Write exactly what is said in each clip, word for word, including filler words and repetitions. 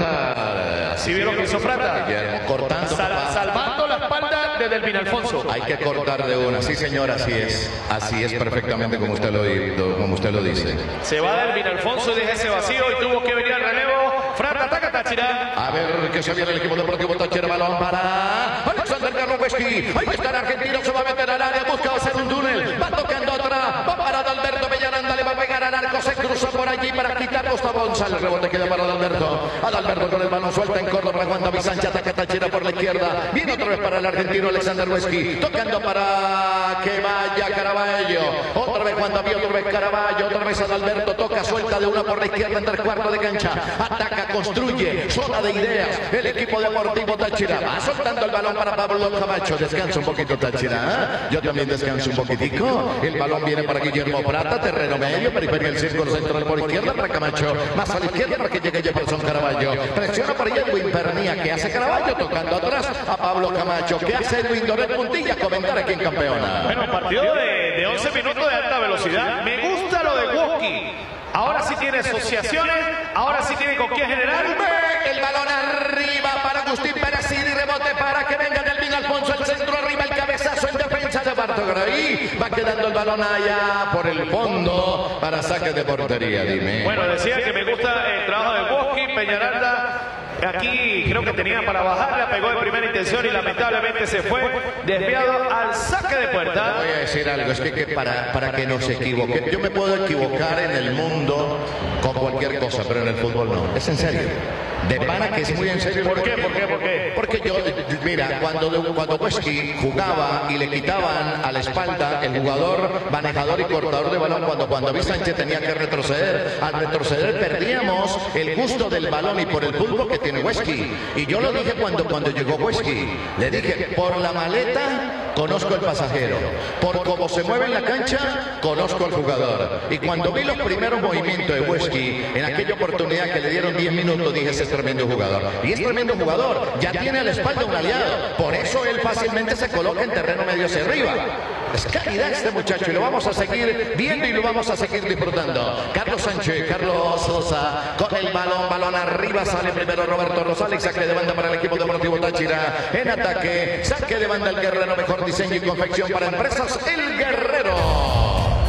cortar. ¿Sí vio lo que hizo Frata? Guillermo, cortando. Sal, salvando la espalda de Delvin Alfonso. Hay que cortar de una. Sí, señor, así es. Así es perfectamente como usted lo, como usted lo dice. Se va Delvin Alfonso y deja ese vacío y tuvo que venir al relevo. Frata ataca Táchira. A ver qué se viene el equipo deportivo Táchira. Balón para Alexander Garroweski. Ahí está el argentino. Se va a meter al área. Busca hacer un túnel. Va tocando otra. Va para Adalberto Peñaranda. Le va a pegar al arco. Se cruza por allí para quitar Gustavo González. El rebote queda para Adalberto. Adalberto con el balón suelta en Córdoba. Juan David Sánchez ataca Táchira por la izquierda. Viene otra vez para el argentino Alexander Weski. Tocando para que vaya Caraballo. Otra vez Juan David. Otra vez Caraballo. Otra vez Adalberto. Toca suelta de una por la izquierda en tres cuartos de cancha. Ataca, construye. Zona de ideas. El equipo deportivo Táchira. Va soltando el balón para Pablo Camacho. Descansa un poquito Táchira. ¿eh? Yo también descanso un poquitico. El balón viene para Guillermo Prata. Terreno medio. Periferia del círculo central por izquierda para Camacho. Más a la izquierda para que llegue Jefferson Caraballo. Presiona para Edwin Pernía. Que hace Caraballo tocando atrás a Pablo Camacho. Que hace Edwin Doret Puntilla. Comentar aquí en Campeona. Bueno, partido de, de once minutos de alta velocidad. Me gusta lo de Woski. Ahora sí tiene asociaciones. Ahora sí tiene con quién generar. El balón arriba para Agustín Pérez y rebote para que venga Delvin Alfonso. El centro arriba, el cabezazo en defensa de Bartogaraí. Va quedando el balón allá por el fondo para saque de portería, dime. Bueno, decía que me gusta el trabajo de Woski. Peñaranda aquí creo que tenía para bajarla, pegó de primera intención y lamentablemente se fue desviado al saque de puerta. Voy a decir algo, es que, que para, para que no se equivoque, yo me puedo equivocar en el mundo con cualquier cosa, pero en el fútbol no. Es en serio. De pana que es muy en serio. ¿Por qué? ¿Por qué? ¿Por qué? Porque yo, mira, cuando, cuando Weski jugaba y le quitaban a la espalda el jugador manejador y cortador de balón, cuando cuando David Sánchez tenía que retroceder, al retroceder perdíamos el gusto del balón y por el fútbol que tiene Weski. Y yo lo dije cuando, cuando llegó Weski. Le dije, por la maleta conozco el pasajero, por cómo se mueve en la cancha conozco al jugador. Y cuando vi los primeros movimientos de Weski en aquella oportunidad que le dieron diez minutos, dije, ese es tremendo jugador. Y es tremendo jugador, ya tiene a la espalda un aliado, por eso él fácilmente se coloca en terreno medio hacia arriba. Es calidad este muchacho y lo vamos a seguir viendo y lo vamos a seguir disfrutando. Carlos Sánchez, Carlos Sosa con el balón, balón arriba, sale primero Roberto Rosales, saque de banda para el equipo deportivo Táchira. En ataque, saque de banda el Guerrero, mejor diseño y confección para empresas El Guerrero.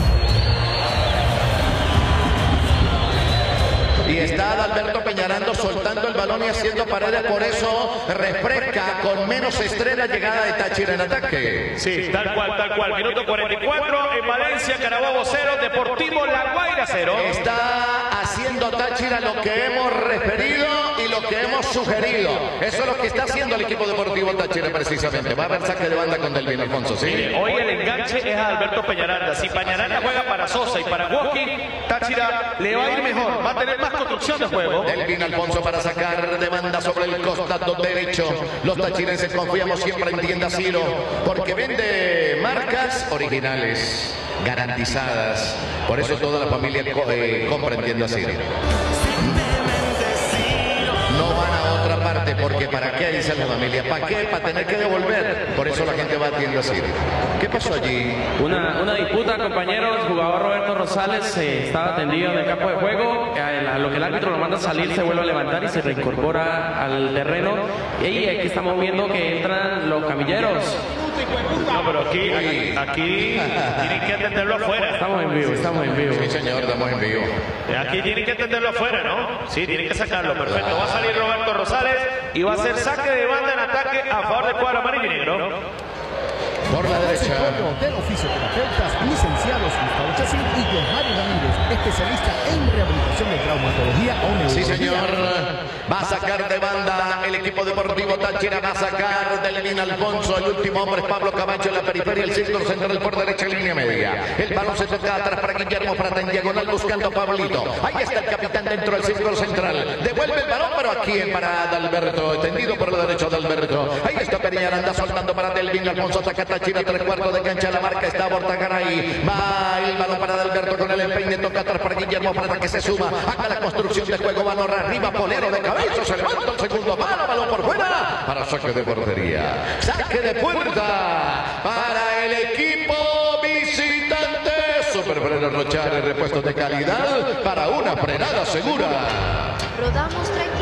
Y está Adalberto Peñaranda soltando el balón y haciendo paredes, por eso refresca con menos estrés la llegada de Táchira en ataque. Sí, tal cual, tal cual. Minuto cuarenta y cuatro en Valencia, Carabobo cero, Deportivo La Guaira cero. Está haciendo Táchira lo que hemos referido y lo que hemos sugerido. Eso es lo que está haciendo el equipo deportivo Táchira precisamente. Va a haber saque de banda con Delvin Alfonso, ¿sí? Mire, hoy el enganche es a Adalberto Peñaranda. Si Peñaranda juega para Sosa y para Woski, Táchira le va a ir mejor, va a tener más construcción de juego. Delvin Alfonso para sacar de banda sobre el costado derecho. Los tachirenses confiamos siempre en Tienda Ciro porque vende marcas originales, garantizadas. Por eso toda la familia eh, compra en Tienda Ciro. No van a otra parte porque ¿para qué? Dice la familia. ¿Para qué? Para tener que devolver. Por eso la gente va a Tienda Ciro. ¿Qué pasó allí? Una, una disputa, compañeros. El jugador Roberto Rosales eh, estaba tendido en el campo de juego. A, a lo que el árbitro lo manda a salir, se vuelve a levantar y se reincorpora al terreno. Y aquí estamos viendo que entran los camilleros. No, pero aquí, aquí, aquí tienen que entenderlo afuera. Estamos en vivo, estamos en vivo. Sí, señor, estamos en vivo. Aquí tienen que entenderlo afuera, ¿no? Sí, tienen que sacarlo, perfecto. Va a salir Roberto Rosales y va a hacer saque de banda en ataque a favor del cuadro amarillo y negro. Por la derecha. De los fisioterapeutas licenciados Gustavo Chacín y Johanny Ramírez, especialista en rehabilitación de traumatología o neurología. Sí, señor. Va a sacar de banda el equipo deportivo Táchira. Va a sacar Delvin Alfonso. El último hombre es Pablo Camacho en la periferia. El círculo central por derecha, línea media. El balón se toca atrás para Guillermo Prata en diagonal buscando a Pablito. Ahí está el capitán dentro del círculo central. Devuelve el balón, pero aquí para Adalberto. Extendido por la derecha de Adalberto. Ahí está Peñaranda soltando para Delvin Alfonso. Ataca Táchira, tres cuartos de cancha. La marca está Bortagaray. Va el balón para Adalberto con el empeine. Toca atrás para Guillermo Prata que se suma. Acá la construcción de juego. Banorra arriba. Polero de cabeza. Se levanta el segundo palo. Balón por fuera. Para saque de portería. Saque de puerta para el equipo visitante. Super frenos Rochare, repuestos de calidad para una frenada segura. Rodamos treinta